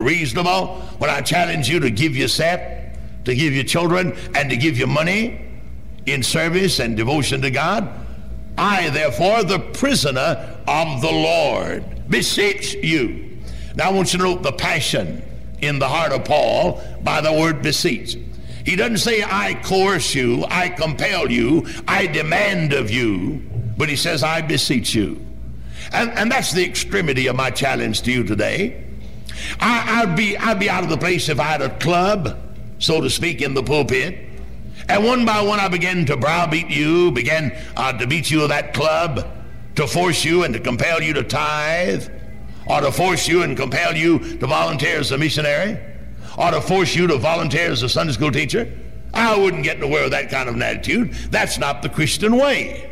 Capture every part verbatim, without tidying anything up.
reasonable when I challenge you to give yourself, to give your children, and to give your money in service and devotion to God? I, therefore, the prisoner of the Lord, beseech you. Now I want you to note the passion in the heart of Paul by the word beseech. He doesn't say, I coerce you, I compel you, I demand of you, but he says, I beseech you. And, and that's the extremity of my challenge to you today. I, I'd be, I'd be out of the place if I had a club, so to speak, in the pulpit, and one by one I began to browbeat you, began uh, to beat you with that club, to force you and to compel you to tithe, or to force you and compel you to volunteer as a missionary, or to force you to volunteer as a Sunday school teacher. I wouldn't get nowhere with that kind of an attitude. That's not the Christian way.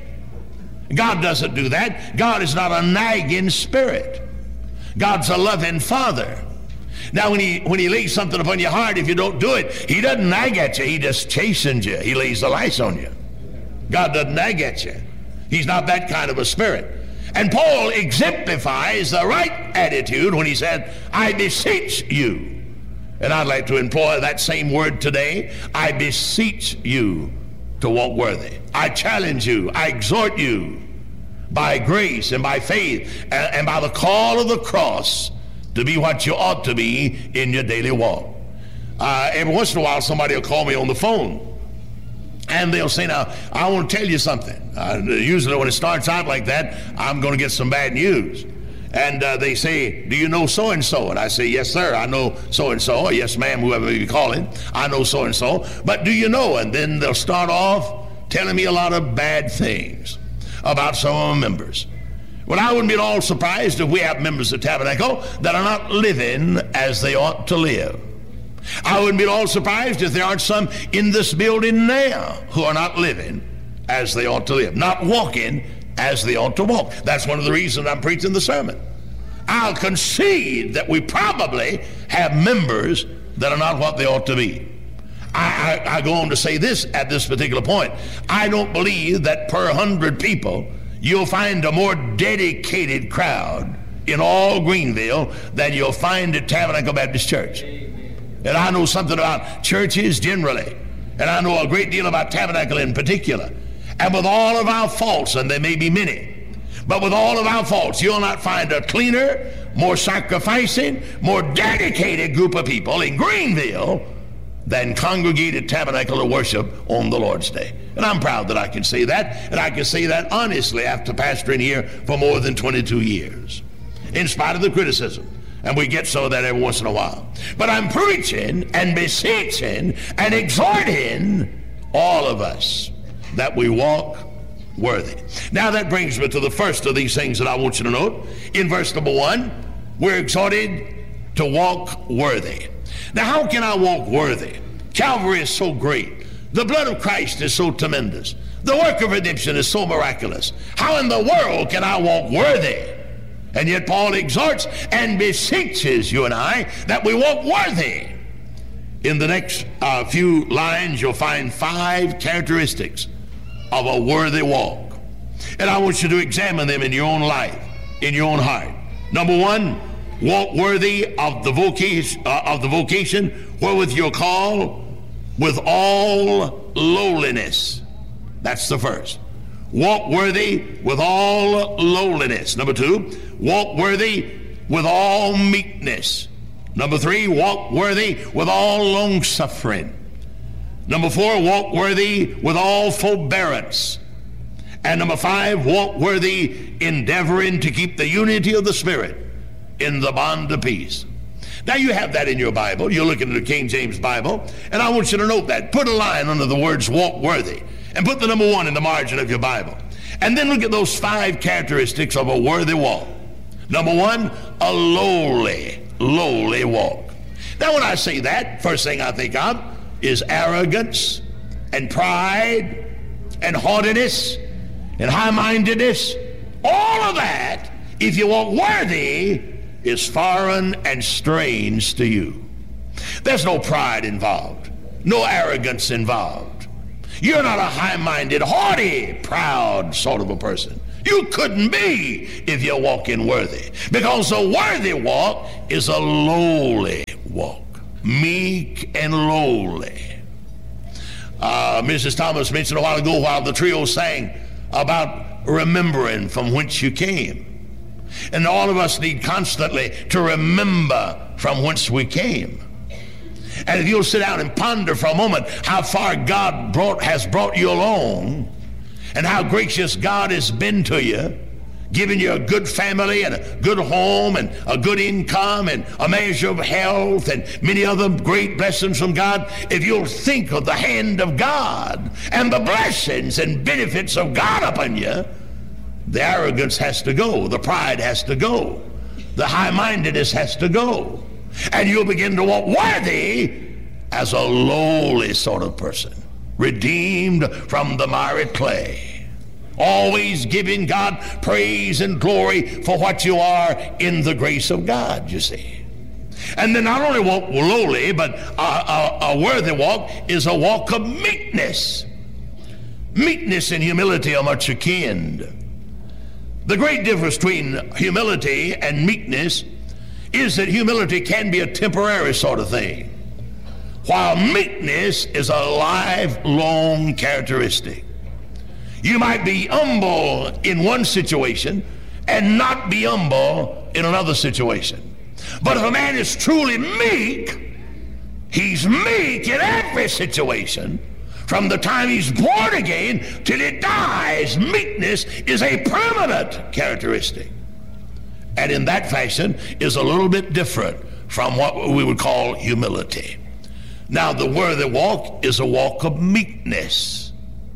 God doesn't do that. God is not a nagging spirit. God's a loving Father. Now when he when he lays something upon your heart, if you don't do it, he doesn't nag at you, he just chastens you. He lays the lice on you. God doesn't nag at you. He's not that kind of a spirit. And Paul exemplifies the right attitude when he said, I beseech you. And I'd like to employ that same word today. I beseech you to walk worthy. I challenge you, I exhort you by grace and by faith and, and by the call of the cross to be what you ought to be in your daily walk. Uh, every once in a while somebody will call me on the phone and they'll say, now, I want to tell you something. Uh, usually when it starts out like that, I'm going to get some bad news. And uh, they say, do you know so-and-so? And I say, yes, sir, I know so-and-so. Or, yes, ma'am, whoever you call it, I know so-and-so. But do you know? And then they'll start off telling me a lot of bad things about some of our members. Well, I wouldn't be at all surprised if we have members of Tabernacle that are not living as they ought to live. I wouldn't be at all surprised if there aren't some in this building now who are not living as they ought to live, not walking as they ought to walk. That's one of the reasons I'm preaching the sermon. I'll concede that we probably have members that are not what they ought to be. I, I, I go on to say this at this particular point. I don't believe that per hundred people you'll find a more dedicated crowd in all Greenville than you'll find at Tabernacle Baptist Church. And I know something about churches generally, and I know a great deal about Tabernacle in particular. And with all of our faults, and there may be many, but with all of our faults, you'll not find a cleaner, more sacrificing, more dedicated group of people in Greenville than congregated Tabernacle to worship on the Lord's Day. And I'm proud that I can say that, and I can say that honestly after pastoring here for more than twenty-two years, in spite of the criticism. And we get some of that every once in a while. But I'm preaching and beseeching and exhorting all of us that we walk worthy. Now that brings me to the first of these things that I want you to note. In verse number one, we're exhorted to walk worthy. Now how can I walk worthy? Calvary is so great. The blood of Christ is so tremendous. The work of redemption is so miraculous. How in the world can I walk worthy? And yet Paul exhorts and beseeches you and I that we walk worthy. In the next uh, few lines you'll find five characteristics of a worthy walk. And I want you to examine them in your own life, in your own heart. Number one, walk worthy of the vocation, uh, of the vocation wherewith you're called, with all lowliness. That's the first. Walk worthy with all lowliness. Number two, walk worthy with all meekness. Number three, walk worthy with all long suffering. Number four, walk worthy with all forbearance. And number five, walk worthy, endeavoring to keep the unity of the Spirit in the bond of peace. Now you have that in your Bible. You're looking at the King James Bible, and I want you to note that. Put a line under the words walk worthy, and put the number one in the margin of your Bible. And then look at those five characteristics of a worthy walk. Number one, a lowly, lowly walk. Now when I say that, first thing I think of is arrogance and pride and haughtiness and high-mindedness. All of that, if you walk worthy, is foreign and strange to you. There's no pride involved, no arrogance involved. You're not a high-minded, haughty, proud sort of a person. You couldn't be if you're walking worthy, because a worthy walk is a lowly Missus Thomas mentioned a while ago while the trio sang about remembering from whence you came. And all of us need constantly to remember from whence we came. And if you'll sit down and ponder for a moment how far God brought, has brought you along, and how gracious God has been to you, giving you a good family and a good home and a good income and a measure of health and many other great blessings from God, if you'll think of the hand of God and the blessings and benefits of God upon you, the arrogance has to go, the pride has to go, the high-mindedness has to go, and you'll begin to walk worthy as a lowly sort of person, redeemed from the miry clay, always giving God praise and glory for what you are in the grace of God, you see. And then not only walk lowly, but a, a, a worthy walk is a walk of meekness. Meekness and humility are much akin. The great difference between humility and meekness is that humility can be a temporary sort of thing, while meekness is a lifelong characteristic. You might be humble in one situation and not be humble in another situation. But if a man is truly meek, he's meek in every situation. From the time he's born again till he dies, meekness is a permanent characteristic. And in that fashion is a little bit different from what we would call humility. Now, the worthy walk is a walk of meekness.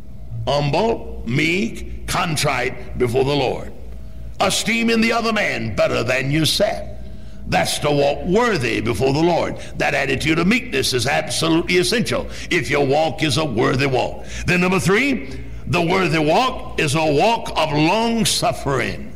Humble, meek, contrite before the Lord. Esteeming the other man better than yourself. That's to walk worthy before the Lord. That attitude of meekness is absolutely essential if your walk is a worthy walk. Then number three, the worthy walk is a walk of long suffering.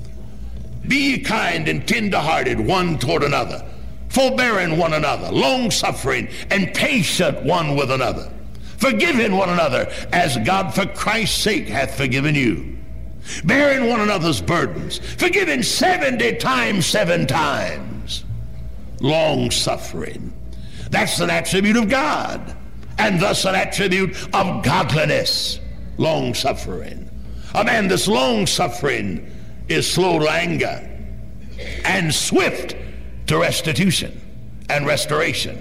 Be ye kind and tender-hearted one toward another, forbearing one another, long suffering and patient one with another, forgiving one another as God for Christ's sake hath forgiven you. Bearing one another's burdens, forgiving seventy times seven times. Long suffering. That's an attribute of God, and thus an attribute of godliness. Long suffering. A man that's long suffering is slow to anger and swift to restitution and restoration.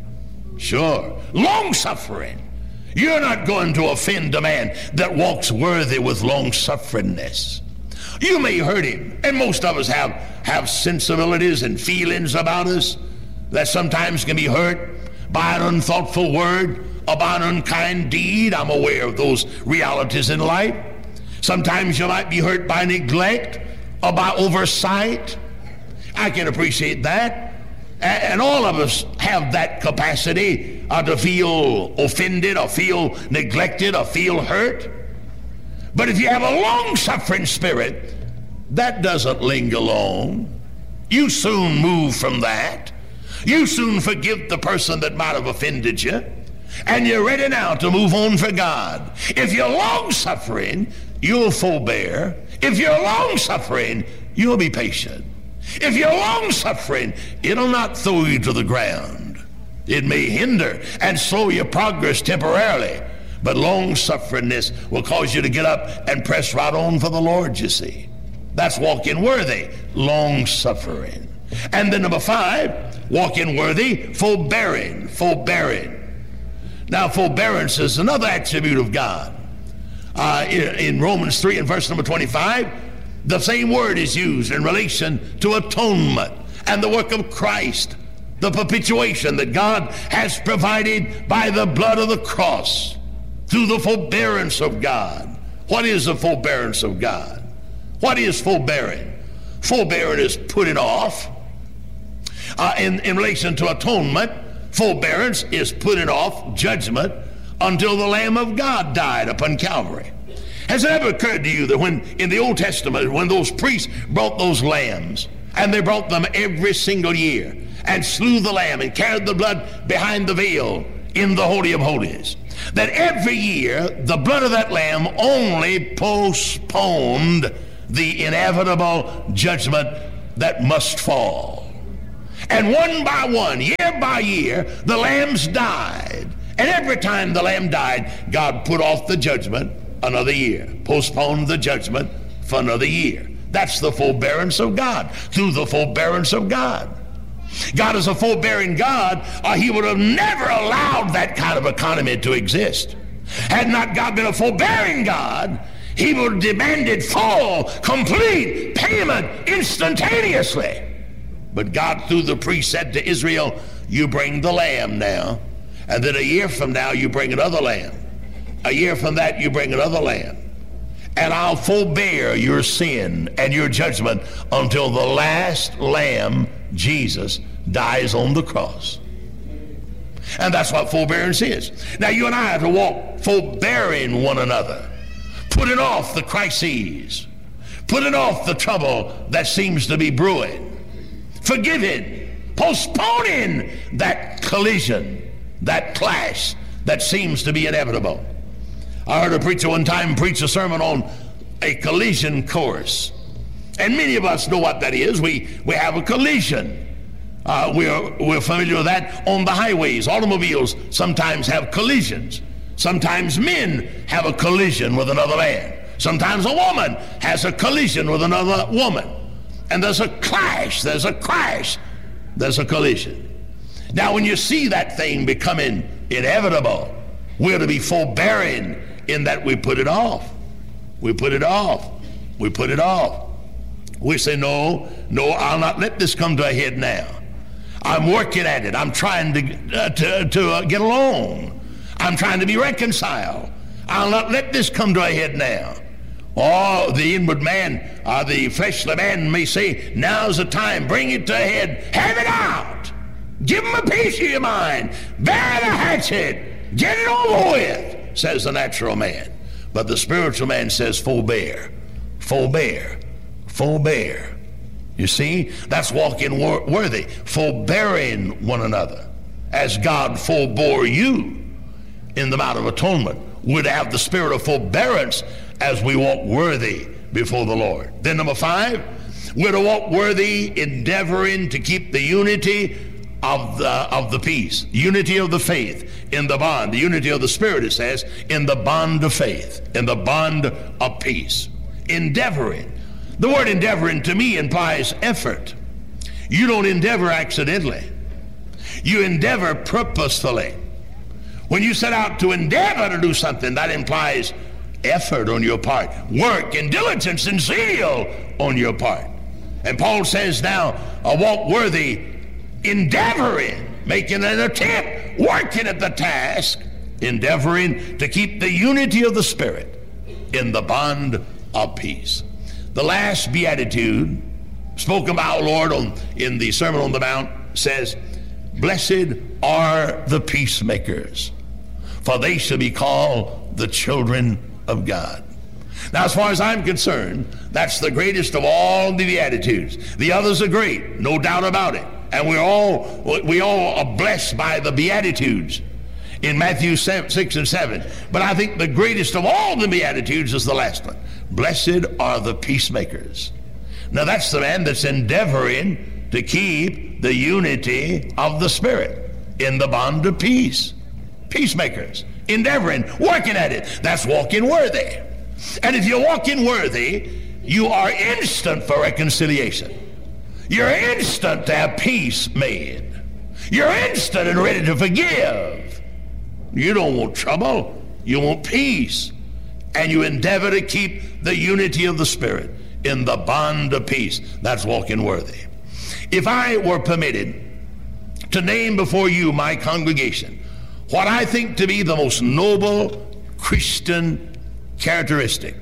Sure, long suffering. You're not going to offend a man that walks worthy with long-sufferingness. You may hurt him, and most of us have, have sensibilities and feelings about us that sometimes can be hurt by an unthoughtful word, about an unkind deed. I'm aware of those realities in life. Sometimes you might be hurt by neglect or by oversight. I can appreciate that. And all of us have that capacity uh, to feel offended or feel neglected or feel hurt. But if you have a long-suffering spirit, that doesn't linger long. You soon move from that. You soon forgive the person that might have offended you. And you're ready now to move on for God. If you're long-suffering, you'll forbear. If you're long-suffering, you'll be patient. If you're long-suffering, it'll not throw you to the ground. It may hinder and slow your progress temporarily, but long-sufferingness will cause you to get up and press right on for the Lord, you see. That's walking worthy, long-suffering. And then number five, walking worthy, forbearing, forbearing. Now, forbearance is another attribute of God. Uh, in, in Romans three and verse number twenty-five, the same word is used in relation to atonement and the work of Christ, the perpetuation that God has provided by the blood of the cross through the forbearance of God. What is the forbearance of God? What is forbearing? Forbearing is putting off. Uh, in, in relation to atonement, forbearance is putting off judgment until the Lamb of God died upon Calvary. Has it ever occurred to you that when in the Old Testament, when those priests brought those lambs, and they brought them every single year, and slew the lamb and carried the blood behind the veil in the Holy of Holies, that every year the blood of that lamb only postponed the inevitable judgment that must fall. And one by one, year by year, the lambs died, And every time the lamb died, God put off the judgment another year, postponed the judgment for another year. That's the forbearance of God, through the forbearance of God. God is a forbearing God, or he would have never allowed that kind of economy to exist. Had not God been a forbearing God, he would have demanded full, complete payment instantaneously. But God, through the priest, said to Israel, you bring the lamb now, and then a year from now you bring another lamb. A year from that you bring another lamb. And I'll forbear your sin and your judgment until the last lamb, Jesus, dies on the cross. And that's what forbearance is. Now you and I are to walk forbearing one another, putting off the crises, putting off the trouble that seems to be brewing, forgiving, postponing that collision, that clash that seems to be inevitable. I heard a preacher one time preach a sermon on a collision course. And many of us know what that is. We, we have a collision. Uh, we're, we're familiar with that on the highways. Automobiles sometimes have collisions. Sometimes men have a collision with another man. Sometimes a woman has a collision with another woman. And there's a clash, there's a crash, there's a collision. Now when you see that thing becoming inevitable, we're to be forbearing in that we put it off. We put it off. We put it off. We say, no, no, I'll not let this come to a head now. I'm working at it. I'm trying to, uh, to, to uh, get along. I'm trying to be reconciled. I'll not let this come to a head now. Oh, the inward man, or the fleshly man may say, now's the time. Bring it to a head. Have it out. Give him a piece of your mind. Bury the hatchet. Get it over with, says the natural man. But the spiritual man says, forbear, forbear, forbear. You see, that's walking wor- worthy, forbearing one another. As God forbore you in the Mount of Atonement, we're to have the spirit of forbearance as we walk worthy before the Lord. Then number five, we're to walk worthy, endeavoring to keep the unity of the of the peace, unity of the faith in the bond, the unity of the Spirit, it says, in the bond of faith, in the bond of peace. Endeavoring. The word endeavoring to me implies effort. You don't endeavor accidentally. You endeavor purposefully. When you set out to endeavor to do something, that implies effort on your part, work and diligence and zeal on your part. And Paul says now, a walk worthy, endeavoring, making an attempt, working at the task, endeavoring to keep the unity of the Spirit in the bond of peace. The last beatitude spoken by our Lord on, in the Sermon on the Mount says, blessed are the peacemakers, for they shall be called the children of God. Now, as far as I'm concerned, that's the greatest of all the Beatitudes. The others are great, no doubt about it. And we're all, we all are blessed by the Beatitudes in Matthew six and seven. But I think the greatest of all the Beatitudes is the last one. Blessed are the peacemakers. Now, that's the man that's endeavoring to keep the unity of the Spirit in the bond of peace. Peacemakers, endeavoring, working at it. That's walking worthy. And if you're walking worthy, you are instant for reconciliation. You're instant to have peace made. You're instant and ready to forgive. You don't want trouble. You want peace. And you endeavor to keep the unity of the Spirit in the bond of peace. That's walking worthy. If I were permitted to name before you, my congregation, what I think to be the most noble Christian characteristic,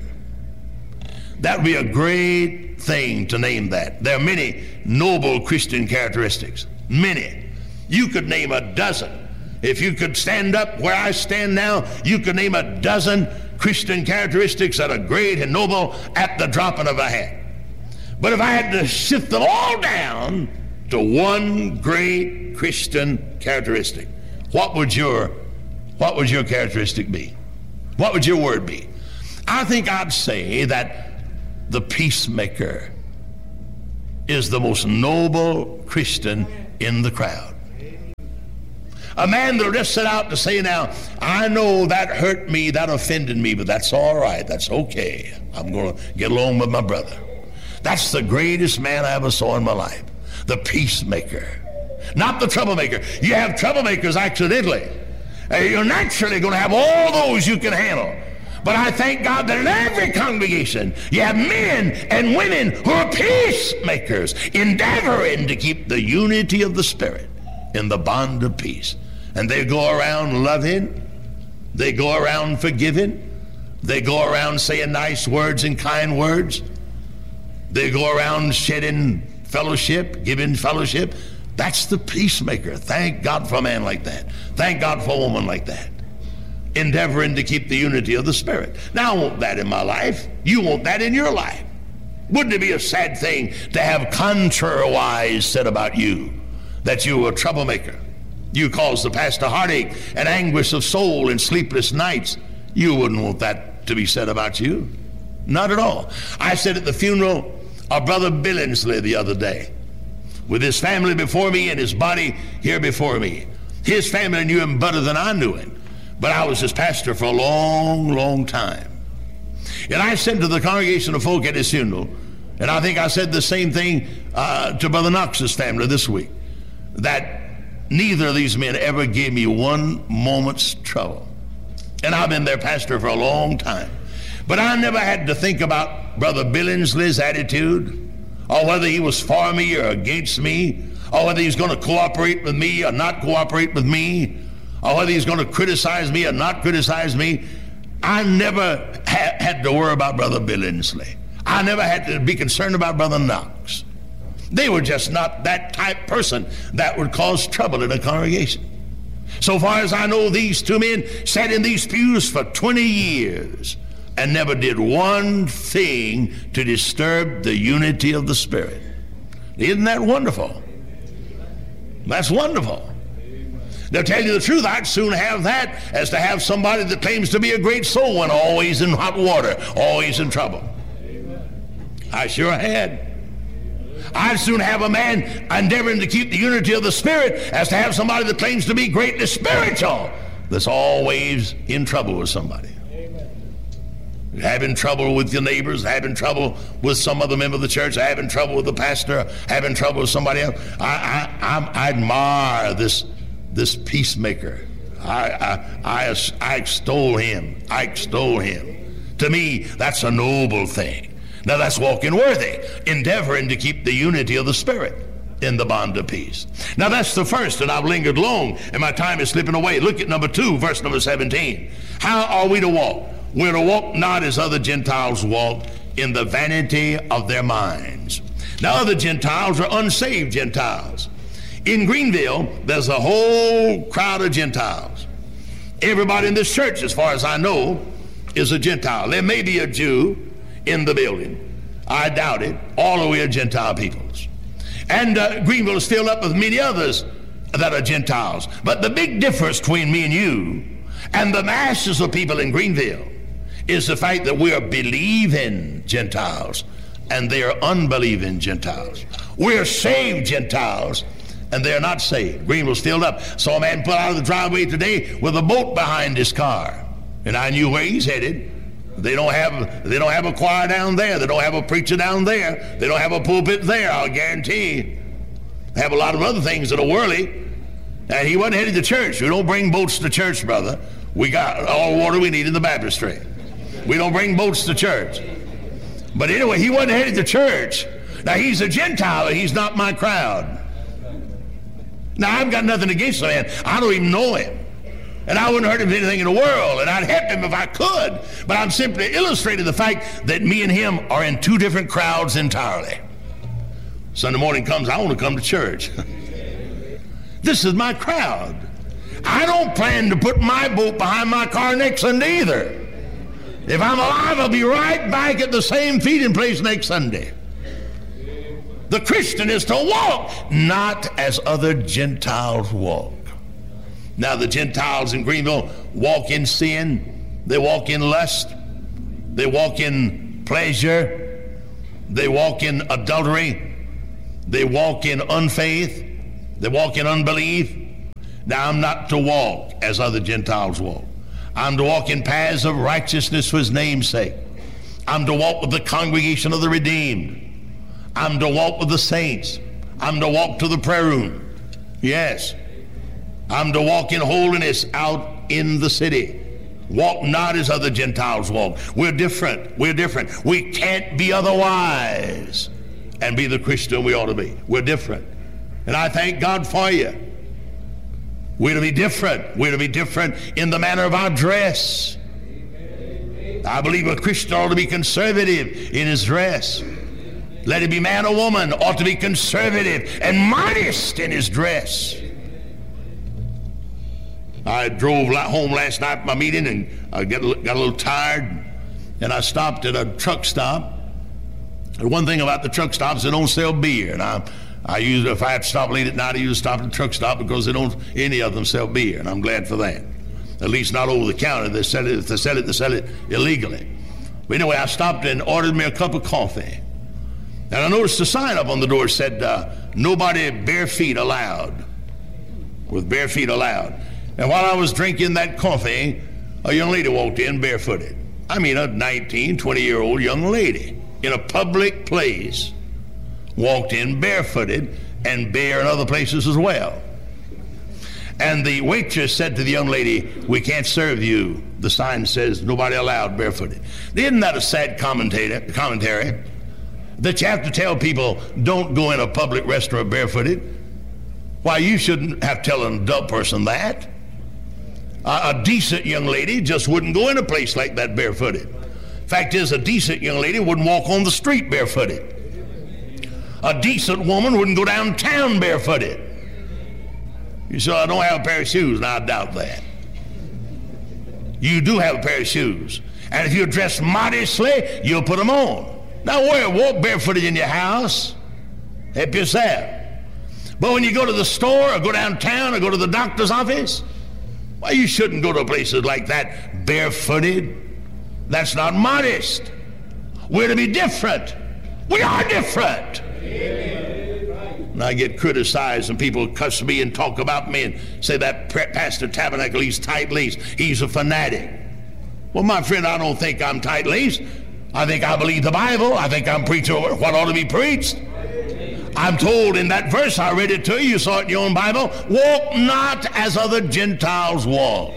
that would be a great thing to name that. There are many noble Christian characteristics. Many. You could name a dozen. If you could stand up where I stand now, you could name a dozen Christian characteristics that are great and noble at the dropping of a hat. But if I had to shift them all down to one great Christian characteristic, what would your what would your characteristic be? What would your word be? I think I'd say that the peacemaker is the most noble Christian in the crowd. A man that'll just set out to say, now, I know that hurt me, that offended me, but that's all right. That's okay. I'm going to get along with my brother. That's the greatest man I ever saw in my life. The peacemaker. Not the troublemaker. You have troublemakers accidentally. Uh, you're naturally going to have all those you can handle. But I thank God that in every congregation you have men and women who are peacemakers, endeavoring to keep the unity of the Spirit in the bond of peace. And they go around loving, they go around forgiving, they go around saying nice words and kind words, they go around shedding fellowship, giving fellowship. That's the peacemaker. Thank God for a man like that. Thank God for a woman like that. Endeavoring to keep the unity of the Spirit. Now I want that in my life. You want that in your life. Wouldn't it be a sad thing to have contrariwise said about you, that you were a troublemaker? You caused the pastor heartache and anguish of soul and sleepless nights. You wouldn't want that to be said about you. Not at all. I said at the funeral of Brother Billingsley the other day, with his family before me and his body here before me. His family knew him better than I knew him. But I was his pastor for a long, long time. And I said to the congregation of folk at his funeral, and I think I said the same thing uh, to Brother Knox's family this week, that neither of these men ever gave me one moment's trouble. And I've been their pastor for a long time. But I never had to think about Brother Billingsley's attitude, or whether he was for me or against me, or whether he's going to cooperate with me or not cooperate with me, or whether he's going to criticize me or not criticize me. I never ha- had to worry about Brother Billingsley. I never had to be concerned about Brother Knox. They were just not that type person that would cause trouble in a congregation. So far as I know, these two men sat in these pews for twenty years and never did one thing to disturb the unity of the Spirit. Isn't that wonderful? That's wonderful. They'll tell you the truth, I'd soon have that as to have somebody that claims to be a great soul winner, always in hot water, always in trouble. I sure had. I'd soon have a man endeavoring to keep the unity of the Spirit as to have somebody that claims to be greatly spiritual that's always in trouble with somebody. Having trouble with your neighbors, having trouble with some other member of the church, having trouble with the pastor, having trouble with somebody else. I, I, I, I admire this This peacemaker. I, I, I, I extol him. I extol him. To me, that's a noble thing. Now that's walking worthy, endeavoring to keep the unity of the Spirit in the bond of peace. Now that's the first, and I've lingered long, and my time is slipping away. Look at number two, verse number seventeen. How are we to walk? We're to walk not as other Gentiles walk, in the vanity of their minds. Now other Gentiles are unsaved Gentiles. In Greenville, there's a whole crowd of Gentiles. Everybody in this church, as far as I know, is a Gentile. There may be a Jew in the building. I doubt it. All of we are Gentile peoples. And uh, Greenville is filled up with many others that are Gentiles. But the big difference between me and you and the masses of people in Greenville is the fact that we are believing Gentiles and they are unbelieving Gentiles. We are saved Gentiles and they are not saved. Greenville's filled up. Saw a man pull out of the driveway today with a boat behind his car, and I knew where he's headed. They don't have they don't have a choir down there. They don't have a preacher down there. They don't have a pulpit there, I'll guarantee. They have a lot of other things that are worldly. And he wasn't headed to church. We don't bring boats to church, brother. We got all the water we need in the baptistry. We don't bring boats to church. But anyway, he wasn't headed to church. Now, he's a Gentile, and he's not my crowd. Now, I've got nothing against the man. I don't even know him. And I wouldn't hurt him for anything in the world, and I'd help him if I could. But I'm simply illustrating the fact that me and him are in two different crowds entirely. Sunday morning comes, I want to come to church. This is my crowd. I don't plan to put my boat behind my car next Sunday either. If I'm alive, I'll be right back at the same feeding place next Sunday. The Christian is to walk, not as other Gentiles walk. Now, the Gentiles in Greenville walk in sin. They walk in lust. They walk in pleasure. They walk in adultery. They walk in unfaith. They walk in unbelief. Now, I'm not to walk as other Gentiles walk. I'm to walk in paths of righteousness for his name's sake. I'm to walk with the congregation of the redeemed. I'm to walk with the saints. I'm to walk to the prayer room. Yes. I'm to walk in holiness out in the city. Walk not as other Gentiles walk. We're different. We're different. We can't be otherwise and be the Christian we ought to be. We're different. And I thank God for you. We're to be different. We're to be different in the manner of our dress. I believe a Christian ought to be conservative in his dress. Let it be man or woman, ought to be conservative and modest in his dress. I drove home last night from my meeting and I got a, got a little tired, and I stopped at a truck stop. And one thing about the truck stops, they don't sell beer. And I, I usually, if I had to stop late at night, I usually stop at the truck stop because they don't, any of them sell beer, and I'm glad for that. At least not over the counter. They sell it, if they sell it, they sell it illegally. But anyway, I stopped and ordered me a cup of coffee. And I noticed a sign up on the door said, uh, nobody bare feet allowed, with bare feet allowed. And while I was drinking that coffee, a young lady walked in barefooted. I mean, a nineteen, twenty-year-old young lady in a public place walked in barefooted, and bare in other places as well. And the waitress said to the young lady, we can't serve you. The sign says nobody allowed barefooted. Isn't that a sad commentator, commentary? That you have to tell people, don't go in a public restaurant barefooted. Why, you shouldn't have to tell an adult person that. Uh, a decent young lady just wouldn't go in a place like that barefooted. Fact is, a decent young lady wouldn't walk on the street barefooted. A decent woman wouldn't go downtown barefooted. You say, I don't have a pair of shoes. Now, I doubt that. You do have a pair of shoes. And if you're dressed modestly, you'll put them on. Now, where? Walk barefooted in your house. Help yourself. But when you go to the store or go downtown or go to the doctor's office, well, you shouldn't go to places like that barefooted. That's not modest. We're to be different. We are different. And I get criticized and people cuss me and talk about me and say that Pastor Tabernacle, he's tight-laced. He's a fanatic. Well, my friend, I don't think I'm tight-laced. I think I believe the Bible. I think I'm preaching what ought to be preached. I'm told in that verse, I read it to you, you saw it in your own Bible, walk not as other Gentiles walk.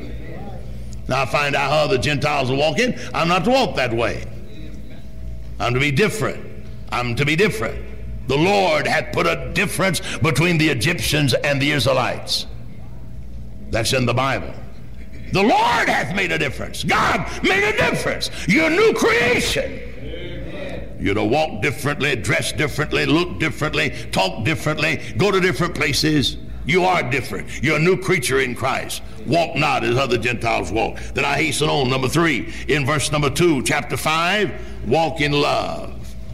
Now I find out how other Gentiles are walking. I'm not to walk that way. I'm to be different. I'm to be different. The Lord hath put a difference between the Egyptians and the Israelites. That's in the Bible. The Lord hath made a difference. God made a difference. You're a new creation. You're to walk differently, dress differently, look differently, talk differently, go to different places. You are different. You're a new creature in Christ. Walk not as other Gentiles walk. Then I hasten on. Number three, in verse number two, chapter five, walk in love.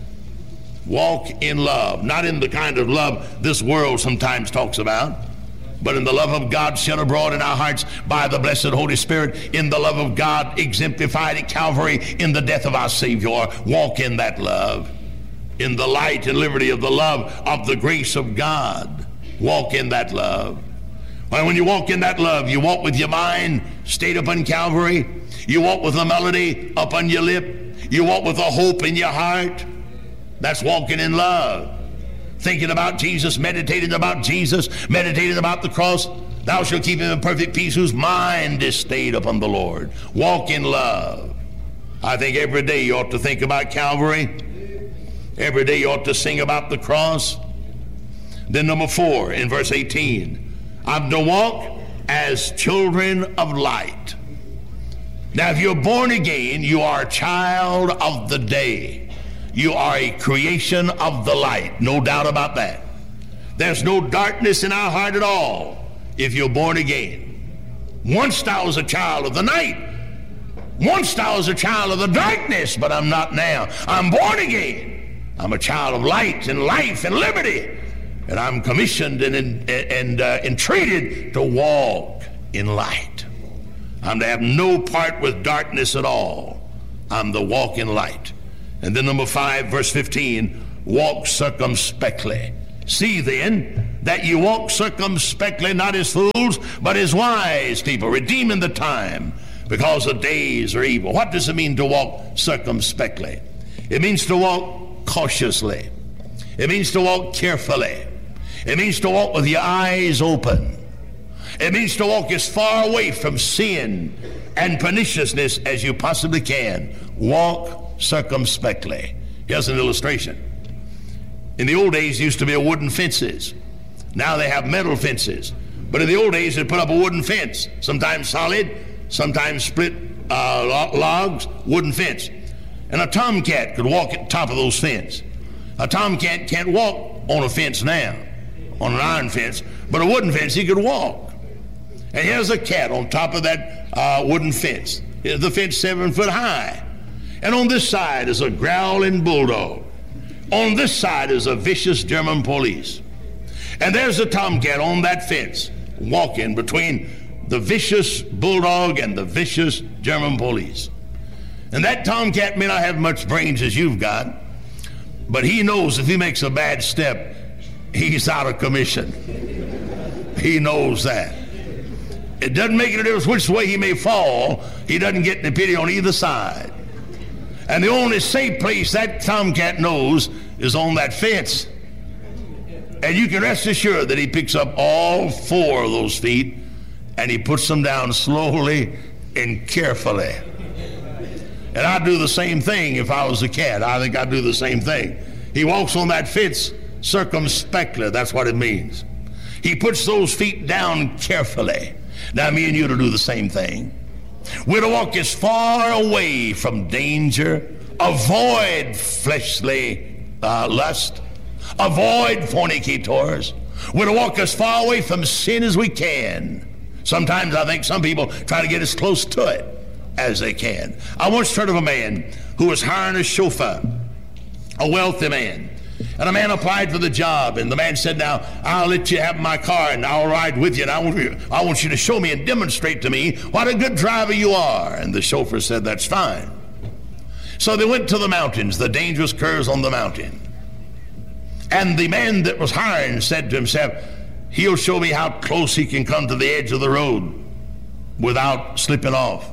Walk in love. Not in the kind of love this world sometimes talks about, but in the love of God shed abroad in our hearts by the blessed Holy Spirit, in the love of God exemplified at Calvary in the death of our Savior. Walk in that love, in the light and liberty of the love of the grace of God. Walk in that love. Well, when you walk in that love, you walk with your mind stayed upon Calvary. You walk with a melody upon your lip. You walk with a hope in your heart. That's walking in love. Thinking about Jesus, meditating about Jesus, meditating about the cross. Thou shalt keep him in perfect peace whose mind is stayed upon the Lord. Walk in love. I think every day you ought to think about Calvary. Every day you ought to sing about the cross. Then number four, in verse eighteen, I'm to walk as children of light. Now, if you're born again, you are a child of the day. You are a creation of the light, no doubt about that. There's no darkness in our heart at all if you're born again. Once I was a child of the night. Once I was a child of the darkness, but I'm not now. I'm born again. I'm a child of light and life and liberty. And I'm commissioned and, and, and uh, entreated to walk in light. I'm to have no part with darkness at all. I'm to walk in light. And then number five, verse fifteen, walk circumspectly. See then that you walk circumspectly, not as fools, but as wise people, redeeming the time, because the days are evil. What does it mean to walk circumspectly? It means to walk cautiously. It means to walk carefully. It means to walk with your eyes open. It means to walk as far away from sin and perniciousness as you possibly can. Walk circumspectly. Here's an illustration. In the old days, there used to be wooden fences. Now they have metal fences. But in the old days, they put up a wooden fence, sometimes solid, sometimes split uh, logs, wooden fence. And a tomcat could walk at the top of those fences. A tomcat can't walk on a fence now, on an iron fence, but a wooden fence he could walk. And here's a cat on top of that uh, wooden fence. The fence seven foot high. And on this side is a growling bulldog. On this side is a vicious German police. And there's a tomcat on that fence, walking between the vicious bulldog and the vicious German police. And that tomcat may not have much brains as you've got, but he knows if he makes a bad step, he's out of commission. He knows that. It doesn't make any difference which way he may fall. He doesn't get any pity on either side. And the only safe place that tomcat knows is on that fence. And you can rest assured that he picks up all four of those feet and he puts them down slowly and carefully. And I'd do the same thing if I was a cat. I think I'd do the same thing. He walks on that fence circumspectly. That's what it means. He puts those feet down carefully. Now, me and you to do the same thing. We're to walk as far away from danger, avoid fleshly uh, lust, avoid fornicators. We're to walk as far away from sin as we can. Sometimes I think some people try to get as close to it as they can. I once heard of a man who was hiring a chauffeur, a wealthy man. And a man applied for the job, and the man said, now, I'll let you have my car, and I'll ride with you, and I want you, I want you to show me and demonstrate to me what a good driver you are. And the chauffeur said, that's fine. So they went to the mountains, the dangerous curves on the mountain. And the man that was hiring said to himself, he'll show me how close he can come to the edge of the road without slipping off.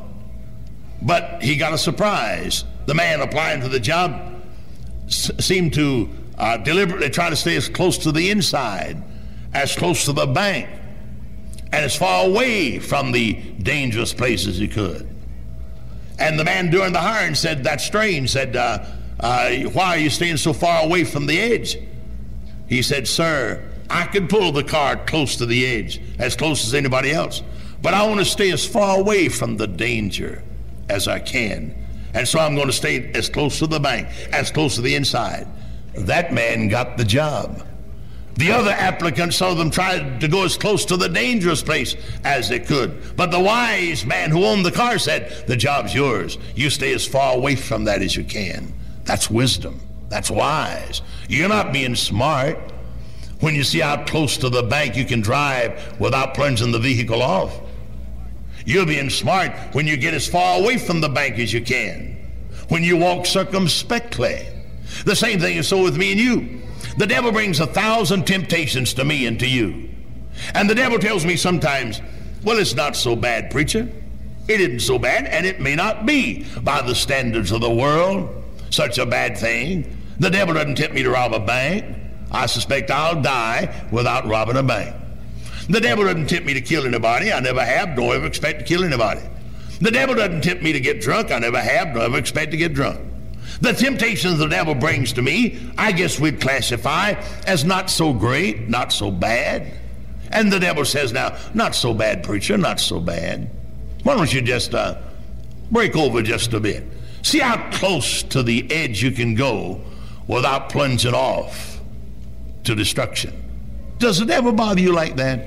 But he got a surprise. The man applying for the job s- seemed to Uh, deliberately try to stay as close to the inside, as close to the bank, and as far away from the dangerous place as he could. And the man during the hiring said, that's strange, said, uh, uh, why are you staying so far away from the edge? He said, sir, I can pull the car close to the edge, as close as anybody else, but I want to stay as far away from the danger as I can. And so I'm going to stay as close to the bank, as close to the inside. That man got the job. The other applicants, some of them tried to go as close to the dangerous place as they could. But the wise man who owned the car said, the job's yours. You stay as far away from that as you can. That's wisdom. That's wise. You're not being smart when you see how close to the bank you can drive without plunging the vehicle off. You're being smart when you get as far away from the bank as you can, when you walk circumspectly. The same thing is so with me and you. The devil brings a thousand temptations to me and to you. And the devil tells me sometimes, well, it's not so bad, preacher. It isn't so bad, and it may not be by the standards of the world such a bad thing. The devil doesn't tempt me to rob a bank. I suspect I'll die without robbing a bank. The devil doesn't tempt me to kill anybody. I never have, nor ever expect to kill anybody. The devil doesn't tempt me to get drunk. I never have, nor ever expect to get drunk. The temptations the devil brings to me, I guess we'd classify as not so great, not so bad. And the devil says now, not so bad, preacher, not so bad. Why don't you just uh, break over just a bit? See how close to the edge you can go without plunging off to destruction. Does the devil bother you like that?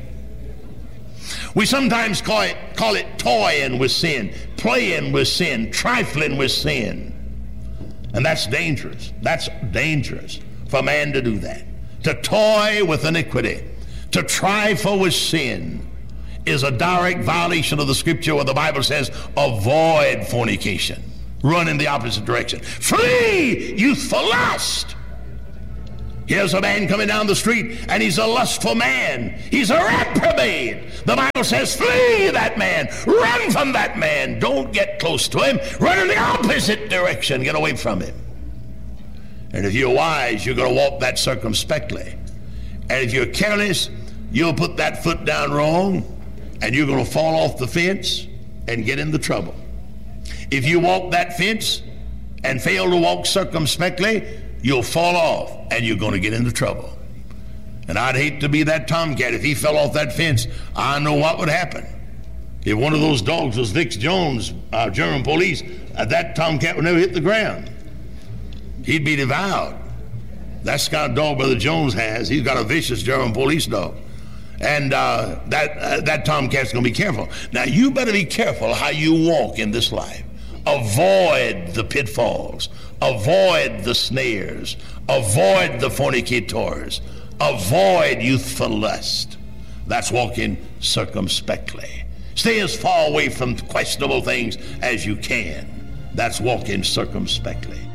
We sometimes call it, call it toying with sin, playing with sin, trifling with sin. And that's dangerous. That's dangerous for a man to do that. To toy with iniquity, to trifle with sin, is a direct violation of the scripture where the Bible says, avoid fornication. Run in the opposite direction. Flee youthful lust. Here's a man coming down the street, and he's a lustful man. He's a reprobate. The Bible says, flee that man. Run from that man. Don't get close to him. Run in the opposite direction. Get away from him. And if you're wise, you're going to walk that circumspectly. And if you're careless, you'll put that foot down wrong, and you're going to fall off the fence and get into trouble. If you walk that fence and fail to walk circumspectly, you'll fall off and you're going to get into trouble. And I'd hate to be that tomcat. If he fell off that fence, I know what would happen. If one of those dogs was Vic Jones, uh, German police, uh, that tomcat would never hit the ground. He'd be devoured. That's the kind of dog Brother Jones has. He's got a vicious German police dog. And uh, that, uh, that tomcat's going to be careful. Now, you better be careful how you walk in this life. Avoid the pitfalls. Avoid the snares. Avoid the fornicators. Avoid youthful lust. That's walking circumspectly. Stay as far away from questionable things as you can. That's walking circumspectly.